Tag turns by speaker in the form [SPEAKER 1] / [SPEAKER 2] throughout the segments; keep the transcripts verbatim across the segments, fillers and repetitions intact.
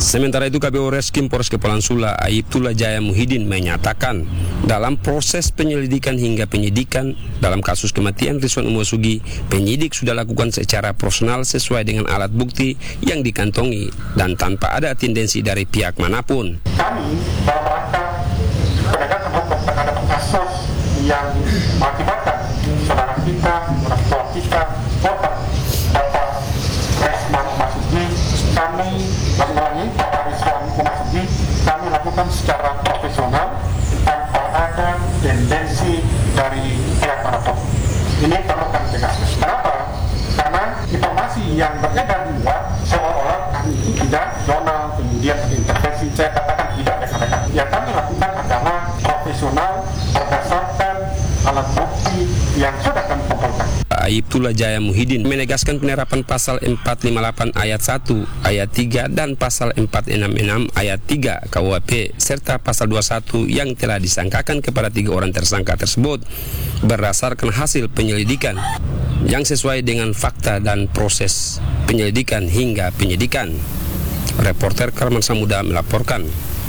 [SPEAKER 1] Sementara itu, K B O Reskrim Polres Kepulauan Sula Aibtullah Jaya Muhyiddin menyatakan dalam proses penyelidikan hingga penyidikan dalam kasus kematian Rizwan Umuasugi, penyidik sudah lakukan secara profesional sesuai dengan alat bukti yang dikantongi dan tanpa ada tendensi dari pihak manapun.
[SPEAKER 2] Kami dalam rangka penegakan hukum terhadap kasus yang mengakibatkan saudara kita, orang tua kita, korban Bapak Rizwan Umuasugi, kami mengulangi Bapak Rizwan Umuasugi, kami lakukan secara profesional tanpa ada tendensi dari pihak manapun. Ini perlu kami tegaskan. Kenapa? Karena informasi yang beredar di luar seolah-olah kami itu tidak zonal, kemudian intervensi, saya katakan tidak rekan-rekan. Yang kami lakukan adalah profesional berdasarkan alat bukti yang sudah kami kumpulkan.
[SPEAKER 1] Aibtullah Jaya Muhyiddin menegaskan penerapan pasal empat lima delapan ayat satu, ayat tiga dan pasal empat enam enam ayat tiga K U H P serta pasal dua puluh satu yang telah disangkakan kepada tiga orang tersangka tersebut berdasarkan hasil penyelidikan yang sesuai dengan fakta dan proses penyelidikan hingga penyidikan. Reporter Karman Samuda melaporkan.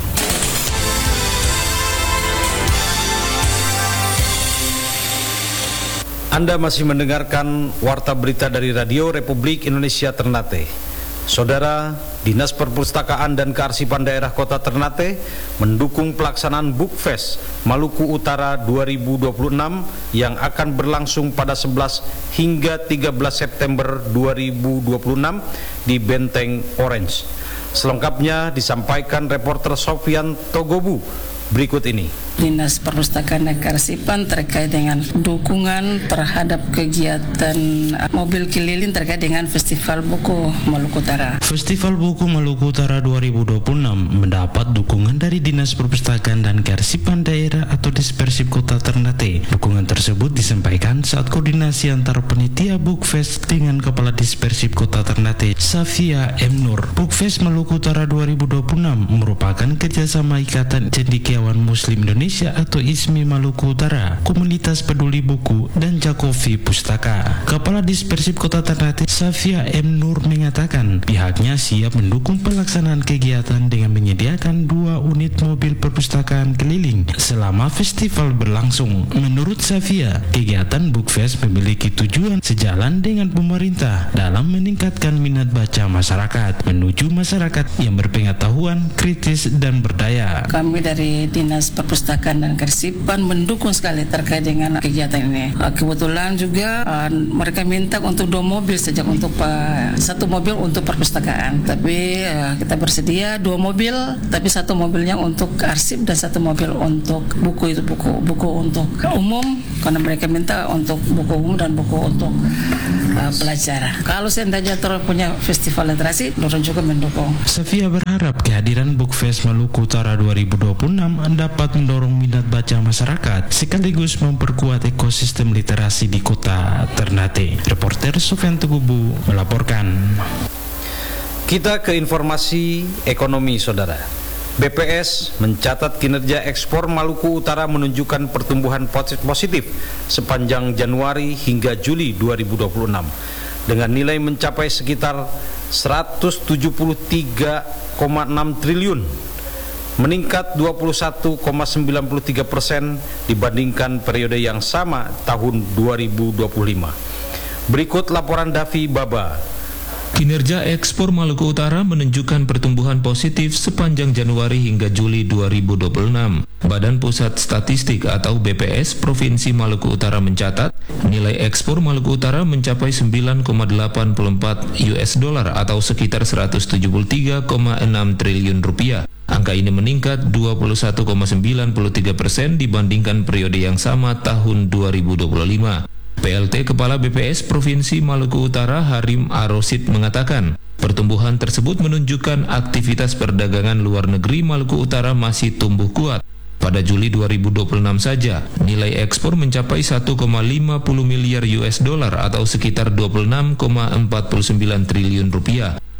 [SPEAKER 3] Anda masih mendengarkan Warta Berita dari Radio Republik Indonesia Ternate. Saudara, Dinas Perpustakaan dan Kearsipan Daerah Kota Ternate mendukung pelaksanaan Bookfest Maluku Utara dua ribu dua puluh enam yang akan berlangsung pada sebelas hingga tiga belas September dua ribu dua puluh enam di Benteng Orange. Selengkapnya disampaikan reporter Sofian Togobu berikut ini.
[SPEAKER 4] Dinas Perpustakaan dan Kearsipan terkait dengan dukungan terhadap kegiatan mobil keliling terkait dengan Festival Buku Maluku Utara.
[SPEAKER 5] Festival Buku Maluku Utara dua ribu dua puluh enam mendapat dukungan dari Dinas Perpustakaan dan Kearsipan Daerah atau Dispersip Kota Ternate. Dukungan tersebut disampaikan saat koordinasi antara panitia Bookfest dengan Kepala Dispersip Kota Ternate, Safia M. Nur. Bookfest Maluku Utara dua ribu dua puluh enam merupakan kerjasama Ikatan Cendekiawan Muslim Indonesia atau I S M I Maluku Utara, Komunitas Peduli Buku, dan Jakovi Pustaka. Kepala Dispersip Kota Ternate, Safia M. Nur mengatakan pihaknya siap mendukung pelaksanaan kegiatan dengan menyediakan dua unit mobil perpustakaan keliling selama festival berlangsung. Menurut Safia, kegiatan Bookfest memiliki tujuan sejalan dengan pemerintah dalam meningkatkan minat baca masyarakat menuju masyarakat yang berpengetahuan, kritis, dan berdaya.
[SPEAKER 4] Kami dari Dinas Perpustakaan dan Kearsipan mendukung sekali terkait dengan kegiatan ini. Kebetulan juga uh, mereka minta untuk dua mobil sejak untuk uh, satu mobil untuk perpustakaan. Tapi uh, kita bersedia dua mobil, tapi satu mobilnya untuk arsip dan satu mobil untuk buku itu buku buku untuk umum karena mereka minta untuk buku umum dan buku untuk uh, pelajar. Kalau seandainya terus punya festival literasi, dorong juga mendukung.
[SPEAKER 5] Safia berharap kehadiran Bookfest Maluku Utara dua ribu dua puluh enam dapat mendorong minat baca masyarakat sekaligus memperkuat ekosistem literasi di Kota Ternate. Reporter Sofian Tugubu melaporkan.
[SPEAKER 3] Kita ke informasi ekonomi, saudara. B P S mencatat kinerja ekspor Maluku Utara menunjukkan pertumbuhan positif sepanjang Januari hingga Juli dua ribu dua puluh enam dengan nilai mencapai sekitar seratus tujuh puluh tiga koma enam triliun, meningkat dua puluh satu koma sembilan tiga persen dibandingkan periode yang sama tahun dua ribu dua puluh lima. Berikut laporan Davi Baba.
[SPEAKER 6] Kinerja ekspor Maluku Utara menunjukkan pertumbuhan positif sepanjang Januari hingga Juli dua ribu dua puluh enam. Badan Pusat Statistik atau B P S Provinsi Maluku Utara mencatat nilai ekspor Maluku Utara mencapai sembilan koma delapan empat U S dollar atau sekitar seratus tujuh puluh tiga koma enam triliun rupiah. Angka ini meningkat dua puluh satu koma sembilan tiga persen dibandingkan periode yang sama tahun dua ribu dua puluh lima. P L T Kepala B P S Provinsi Maluku Utara Harim Arosid mengatakan, pertumbuhan tersebut menunjukkan aktivitas perdagangan luar negeri Maluku Utara masih tumbuh kuat. Pada Juli dua ribu dua puluh enam saja, nilai ekspor mencapai satu koma lima nol miliar U S dollar atau sekitar dua puluh enam koma empat sembilan triliun rupiah.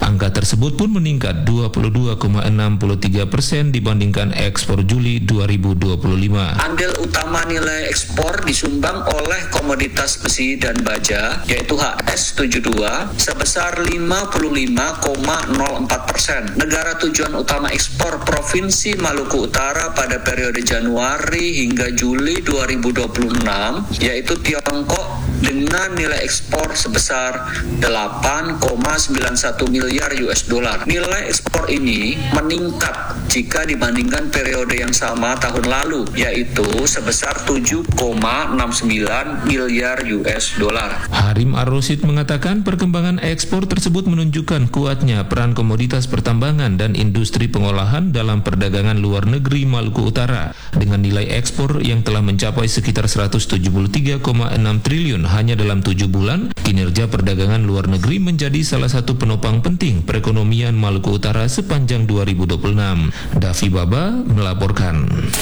[SPEAKER 6] Angka tersebut pun meningkat dua puluh dua koma enam tiga persen dibandingkan ekspor Juli dua ribu dua puluh lima.
[SPEAKER 7] Andil utama nilai ekspor disumbang oleh komoditas besi dan baja, yaitu H S tujuh puluh dua, sebesar lima puluh lima koma nol empat persen. Negara tujuan utama ekspor Provinsi Maluku Utara pada periode Januari hingga Juli dua ribu dua puluh enam, yaitu Tiongkok dengan nilai ekspor sebesar delapan koma sembilan satu miliar U S dollar. Nilai ekspor ini meningkat jika dibandingkan periode yang sama tahun lalu, yaitu sebesar tujuh koma enam sembilan miliar U S dollar.
[SPEAKER 6] Harim Ar-Rosyid mengatakan perkembangan ekspor tersebut menunjukkan kuatnya peran komoditas pertambangan dan industri pengolahan dalam perdagangan luar negeri Maluku Utara. Dengan nilai ekspor yang telah mencapai sekitar seratus tujuh puluh tiga koma enam triliun hanya dalam tujuh bulan, kinerja perdagangan luar negeri menjadi salah satu penopang penting perekonomian Maluku Utara sepanjang dua ribu dua puluh enam. Davi Baba melaporkan.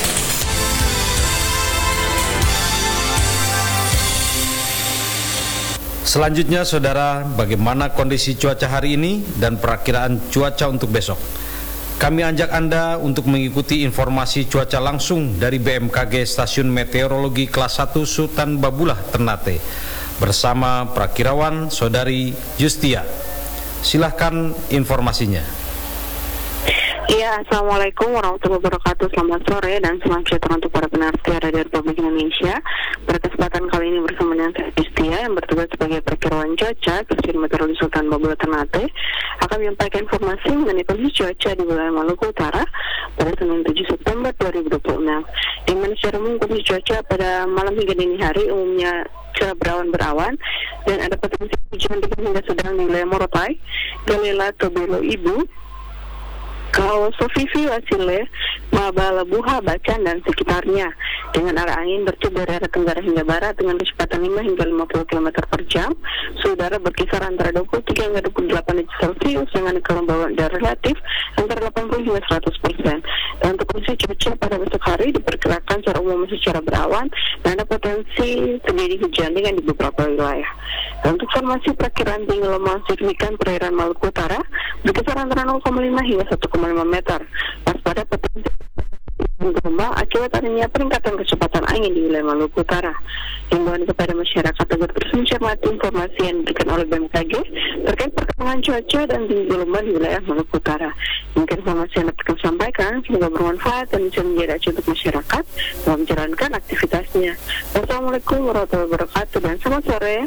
[SPEAKER 3] Selanjutnya, saudara, bagaimana kondisi cuaca hari ini dan perakiraan cuaca untuk besok? Kami ajak Anda untuk mengikuti informasi cuaca langsung dari B M K G Stasiun Meteorologi Kelas satu Sultan Babulah, Ternate, bersama Prakirawan Saudari Justia. Silahkan informasinya.
[SPEAKER 8] Ya, Assalamualaikum warahmatullahi wabarakatuh. Selamat sore dan selamat sejahtera untuk para pendengar setia Radio Republik Indonesia. Pada kesempatan kali ini bersama dengan saya Justia yang bertugas sebagai Prakirawan Cuaca Stasiun Meteorologi Sultan Babulah, Ternate, akan menyampaikan informasi mengenai kondisi cuaca di wilayah Maluku Utara pada Senin tujuh September dua ribu dua puluh enam. Di mana secara umum kondisi cuaca pada malam hingga dini hari umumnya cerah berawan berawan dan ada potensi hujan ringan hingga sedang di wilayah Morotai, Galela, Tobelo, Ibu, Kao, Sofifi, Wasile, Mabala, Buha, Bacan, dan sekitarnya, dengan arah angin bertiup dari arah tenggara hingga barat dengan kecepatan lima hingga lima puluh kilometer per jam. Suhu udara berkisar antara dua puluh tiga hingga dua puluh delapan derajat Celcius dengan kelembaban udara relatif antara delapan puluh hingga seratus persen. Dan untuk kondisi cuaca pada besok hari diperkirakan secara umum secara berawan dan ada potensi terjadi hujan ringan di beberapa wilayah. Dan untuk formasi perkiraan tinggi gelombang signifikan perairan Maluku Utara berkisar antara nol koma lima hingga satu koma lima meter. Waspada potensi gelombang akibat adanya peningkatan kecepatan angin di wilayah Maluku Utara. Himbauan kepada masyarakat agar terus mencermati informasi yang diberikan oleh B M K G terkait perkembangan cuaca dan tinggi gelombang di wilayah Maluku Utara. Mungkin informasi yang dapat kami sampaikan semoga bermanfaat dan bisa menjadi acuan untuk masyarakat dalam menjalankan aktivitasnya. Wassalamualaikum warahmatullahi wabarakatuh dan selamat sore.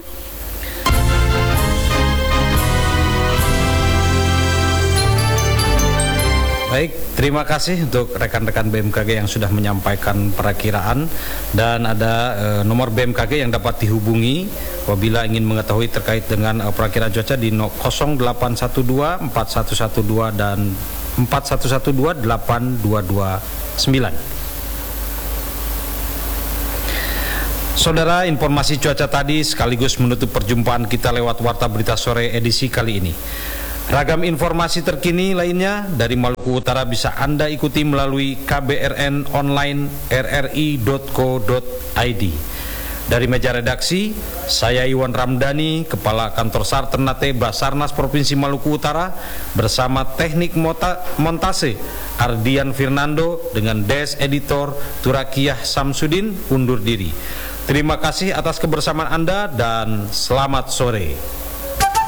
[SPEAKER 3] Baik, terima kasih untuk rekan-rekan B M K G yang sudah menyampaikan perakiraan, dan ada e, nomor B M K G yang dapat dihubungi apabila ingin mengetahui terkait dengan e, perakiraan cuaca di nol delapan satu dua empat satu satu dua dan empat satu satu dua delapan dua dua sembilan. Saudara, informasi cuaca tadi sekaligus menutup perjumpaan kita lewat Warta Berita Sore edisi kali ini. Ragam informasi terkini lainnya dari Maluku Utara bisa Anda ikuti melalui k b r n online r r i dot co dot i d. Dari meja redaksi, saya Iwan Ramdhani, Kepala Kantor SAR Ternate Basarnas Provinsi Maluku Utara, bersama teknik montase Ardian Fernando dengan Desk Editor Turakiyah Samsudin undur diri. Terima kasih atas kebersamaan Anda dan selamat sore.